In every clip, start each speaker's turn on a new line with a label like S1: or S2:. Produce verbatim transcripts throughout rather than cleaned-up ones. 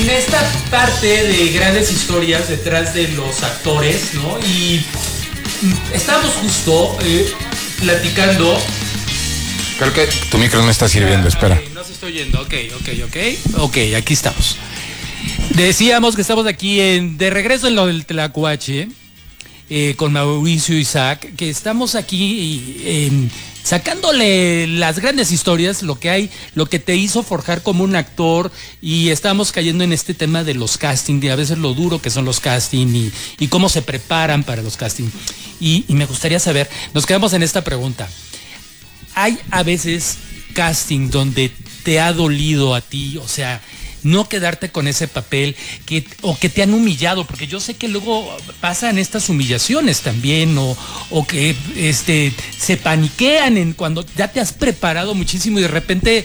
S1: esta parte de grandes historias detrás de los actores, ¿no? Y estamos justo eh, platicando.
S2: Creo que tu micro no está sirviendo, espera.
S1: Okay, no se está oyendo, ok, ok, ok. Ok, aquí estamos. Decíamos que estamos aquí en, de regreso en lo del Tlacuache, eh, con Mauricio Isaac, que estamos aquí en, sacándole las grandes historias, lo que hay, lo que te hizo forjar como un actor, y estamos cayendo en este tema de los castings, de a veces lo duro que son los castings y, y cómo se preparan para los castings. Y, y me gustaría saber, nos quedamos en esta pregunta. Hay a veces casting donde te ha dolido a ti, o sea, no quedarte con ese papel que, o que te han humillado, porque yo sé que luego pasan estas humillaciones también, o, o que este, se paniquean en cuando ya te has preparado muchísimo y de repente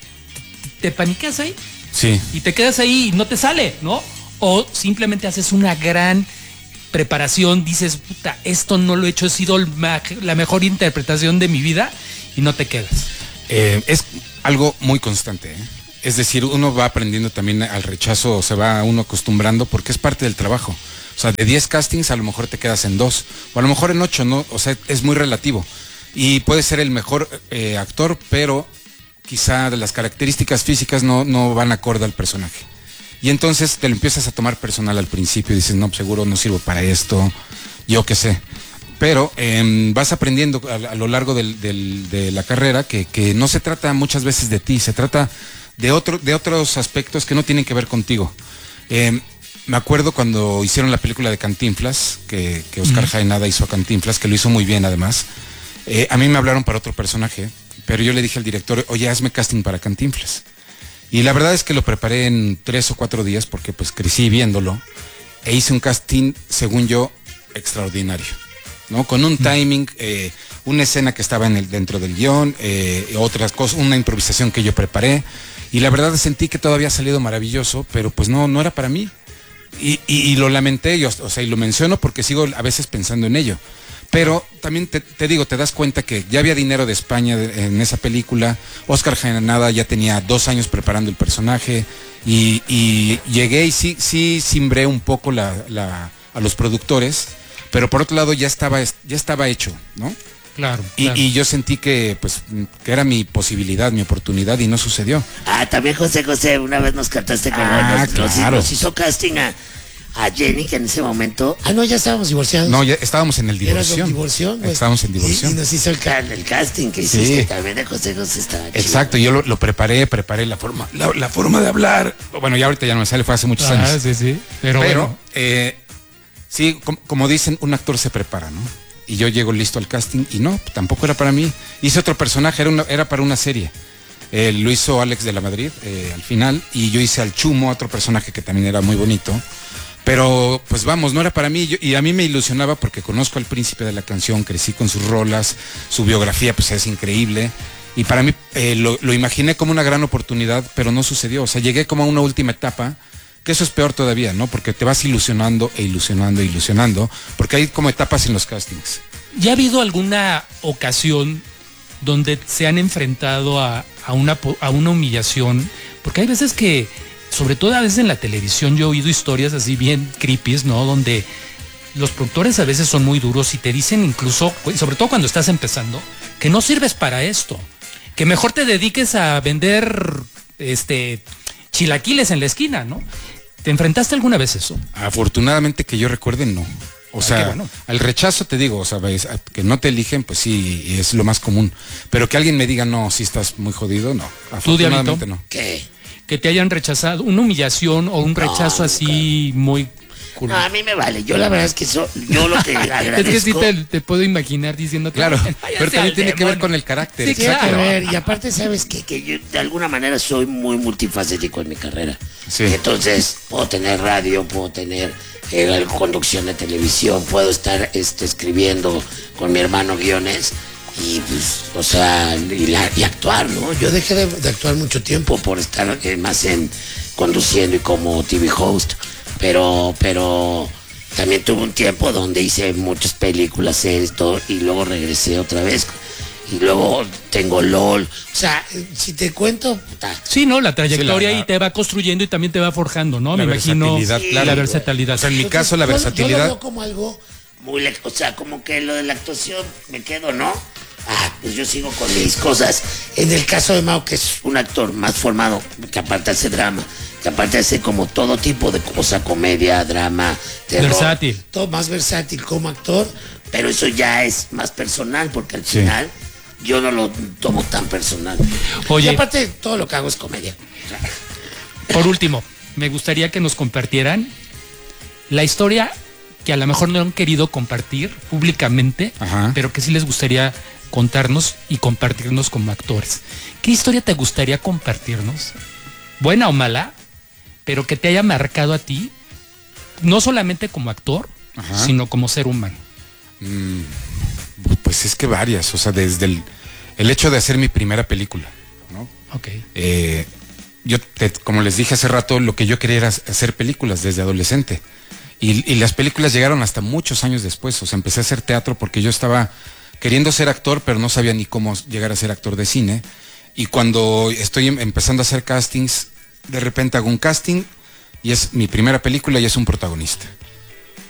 S1: te paniqueas ahí.
S2: Sí.
S1: Y te quedas ahí y no te sale, ¿no? O simplemente haces una gran preparación, dices, puta, esto no lo he hecho, he sido la mejor interpretación de mi vida, y no te quedas.
S2: Eh, es algo muy constante, ¿eh? Es decir, uno va aprendiendo también al rechazo, se va uno acostumbrando porque es parte del trabajo. O sea, de diez castings a lo mejor te quedas en dos, o a lo mejor en ocho, ¿no? O sea, es muy relativo. Y puedes ser el mejor eh, actor, pero quizá de las características físicas no, no van acorde al personaje. Y entonces te lo empiezas a tomar personal al principio y dices, no, seguro no sirvo para esto, yo qué sé. Pero eh, vas aprendiendo a, a lo largo del, del, de la carrera que, que no se trata muchas veces de ti, se trata de, otro, de otros aspectos que no tienen que ver contigo. Eh, me acuerdo cuando hicieron la película de Cantinflas, que, que Oscar uh-huh. Jaenada hizo a Cantinflas, que lo hizo muy bien además. Eh, a mí me hablaron para otro personaje, pero yo le dije al director, oye, hazme casting para Cantinflas. Y la verdad es que lo preparé en tres o cuatro días porque pues crecí viéndolo e hice un casting, según yo, extraordinario, ¿no? Con un timing, eh, una escena que estaba en el, dentro del guión, eh, otras cosas, una improvisación que yo preparé, y la verdad sentí que todo había salido maravilloso, pero pues no, no era para mí. Y, y, y lo lamenté, yo, o sea, y lo menciono porque sigo a veces pensando en ello. Pero también te, te digo, te das cuenta que ya había dinero de España de, en esa película. Oscar Jaenada ya tenía dos años preparando el personaje, y, y llegué y sí, sí cimbré un poco la, la, a los productores, pero por otro lado ya estaba, ya estaba hecho, ¿no?
S1: Claro,
S2: y,
S1: claro.
S2: y yo sentí que pues que era mi posibilidad, mi oportunidad, y no sucedió.
S3: Ah, también José José, una vez nos cantaste con
S2: ah,
S3: los,
S2: claro.
S3: nos, nos hizo casting a, a Jenny, que en ese momento... Ah, no, ya estábamos divorciados.
S2: No, ya estábamos en el divorcio.
S3: divorcio? Pues,
S2: estábamos en divorcio.
S3: Y, y nos hizo el, el casting que hiciste, sí. También de José José estaba chido.
S2: Exacto, yo lo, lo preparé, preparé la forma, la, la forma de hablar. Bueno, ya ahorita ya no me sale, fue hace muchos
S1: ah,
S2: años.
S1: Sí, sí. Pero,
S2: Pero
S1: bueno.
S2: eh, sí, como, como dicen, un actor se prepara, ¿no? Y yo llego listo al casting y no, tampoco era para mí. Hice otro personaje, era, una, era para una serie. Eh, lo hizo Alex de la Madrid eh, al final, y yo hice al Chumo, otro personaje que también era muy bonito. Pero pues vamos, no era para mí, yo, y a mí me ilusionaba porque conozco al príncipe de la canción, crecí con sus rolas, su biografía pues es increíble, y para mí eh, lo, lo imaginé como una gran oportunidad, pero no sucedió. O sea, llegué como a una última etapa, que eso es peor todavía, ¿no? Porque te vas ilusionando e ilusionando e ilusionando, porque hay como etapas en los castings.
S1: ¿Ya ha habido alguna ocasión donde se han enfrentado a, a, una, a una humillación? Porque hay veces que, sobre todo a veces en la televisión, yo he oído historias así bien creepy, ¿no? Donde los productores a veces son muy duros y te dicen incluso, sobre todo cuando estás empezando, que no sirves para esto, que mejor te dediques a vender este chilaquiles en la esquina, ¿no? ¿Te enfrentaste alguna vez eso?
S2: Afortunadamente que yo recuerde, no. O sea,
S1: ah, bueno.
S2: Al rechazo te digo, o sea, que no te eligen, pues sí, es lo más común. Pero que alguien me diga, no, si estás muy jodido, no. Afortunadamente no.
S3: ¿Qué?
S1: Que te hayan rechazado, una humillación o un rechazo no, así nunca. Muy...
S3: Cool. No, a mí me vale. Yo la verdad es que eso, yo lo que agradezco...
S1: Es que sí te, te puedo imaginar diciendo...
S2: Claro, pero también tiene que ver con el carácter.
S3: Sí, tiene que ver. Y aparte, ¿sabes qué? Que yo de alguna manera soy muy multifacético en mi carrera. Sí. Entonces, puedo tener radio, puedo tener eh, conducción de televisión, puedo estar este, escribiendo con mi hermano guiones y, pues, o sea, y, la, y actuar, ¿no? Yo dejé de, de actuar mucho tiempo por estar eh, más en conduciendo y como T V host. Pero, pero también tuve un tiempo donde hice muchas películas, series, todo, y luego regresé otra vez. y luego tengo LOL. O sea, si te cuento, puta.
S1: Sí, ¿no? La trayectoria
S2: Sí, la-
S1: ahí te va construyendo y también te va forjando, ¿no?
S2: La
S1: Me imagino
S2: versatilidad,
S1: sí,
S2: claro.
S1: la versatilidad.
S2: O sea, en mi
S3: Entonces,
S2: caso, la
S3: yo-
S2: versatilidad.
S3: Yo lo veo como algo muy, le- o sea, como que lo de la actuación me quedo, ¿no? Ah, pues yo sigo con mis cosas. En el caso de Mau, que es un actor más formado, que aparte hace drama, que aparte hace como todo tipo de cosas, comedia, drama, terror.
S1: Versátil.
S3: Todo más versátil como actor, pero eso ya es más personal, porque al
S2: Sí.
S3: final yo no lo tomo tan personal.
S1: Oye.
S3: Y aparte todo lo que hago es comedia.
S1: Por último, me gustaría que nos compartieran la historia que a lo mejor no han querido compartir públicamente,
S2: Ajá.
S1: pero que sí les gustaría contarnos y compartirnos como actores. ¿Qué historia te gustaría compartirnos? Buena o mala, pero que te haya marcado a ti, no solamente como actor,
S2: Ajá.
S1: sino como ser humano.
S2: Mm, pues es que varias, o sea, desde el, el hecho de hacer mi primera película, ¿no?
S1: Ok.
S2: Eh, yo, te- como les dije hace rato, lo que yo quería era hacer películas desde adolescente. Y, y las películas llegaron hasta muchos años después. O sea, empecé a hacer teatro porque yo estaba queriendo ser actor, pero no sabía ni cómo llegar a ser actor de cine. Y cuando estoy em- empezando a hacer castings, de repente hago un casting y es mi primera película y es un protagonista.